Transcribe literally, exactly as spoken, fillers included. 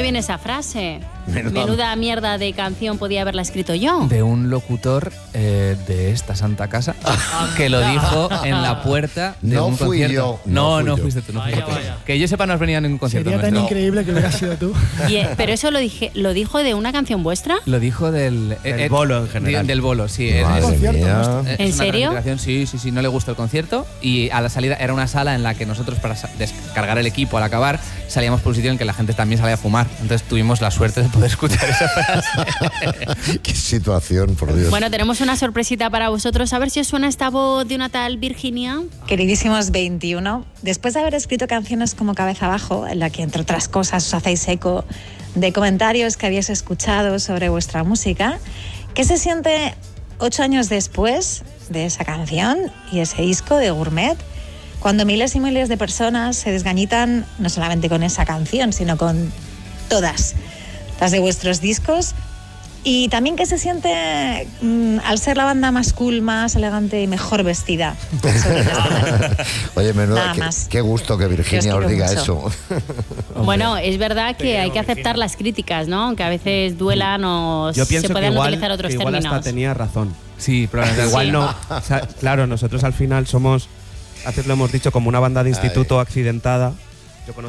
viene esa frase? Menuda, Menuda mierda de canción podía haberla escrito yo. De un locutor eh, de esta santa casa que lo dijo en la puerta de No un fui concierto. yo, No, no fui no yo. fuiste tú. No Vaya, fuiste tú. vaya. Que yo sepa, no has venido a ningún concierto Sería tan nuestro. increíble que lo hubieras sido tú. Y, eh, pero eso lo dije, lo dijo de una canción vuestra. Lo dijo del... Del bolo en general. Del bolo, sí. es- Madre es- concierto, mía. ¿no? Es ¿En una serio? transmigración, Sí, sí, sí, no le gustó el concierto y a la salida era una sala en la que nosotros para sa- descargar el equipo al acabar salíamos por un sitio en que la gente también salía a fumar. Entonces tuvimos la suerte de poder escuchar esa frase. Qué situación, por Dios. Bueno, tenemos una sorpresita para vosotros. A ver si os suena esta voz de una tal Virginia. Queridísimos veintiuno, después de haber escrito canciones como Cabeza Abajo, en la que entre otras cosas os hacéis eco de comentarios que habéis escuchado sobre vuestra música, ¿qué se siente ocho años después de esa canción y ese disco de Gourmet, cuando miles y miles de personas se desgañitan no solamente con esa canción, sino con todas las de vuestros discos? Y también qué se siente mm, al ser la banda más cool, más elegante y mejor vestida sobre el escenario. Oye, menuda, Nada qué, más. qué gusto que Que os Virginia quiero os diga mucho. eso. Bueno, es verdad que Te hay quiero, que aceptar Virginia. las críticas, ¿no? Aunque a veces duelan o Yo pienso se que puedan igual, utilizar otros que igual términos. hasta tenía razón. Sí, probablemente. Igual Sí. no. O sea, claro, nosotros al final somos, antes lo hemos dicho, como una banda de instituto accidentada. Yo conozco